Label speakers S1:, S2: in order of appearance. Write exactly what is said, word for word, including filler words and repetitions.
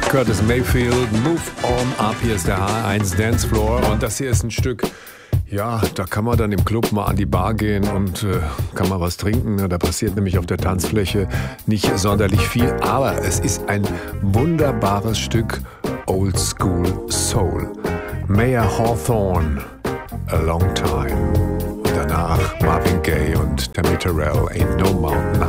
S1: Curtis Mayfield, Move On Up, hier ist der H eins Dancefloor und das hier ist ein Stück, ja, da kann man dann im Club mal an die Bar gehen und äh, kann mal was trinken. Da passiert nämlich auf der Tanzfläche nicht sonderlich viel, aber es ist ein wunderbares Stück Old School Soul. Mayer Hawthorne, A Long Time. Und danach Marvin Gaye und Tammy Terrell, Ain't No Mountain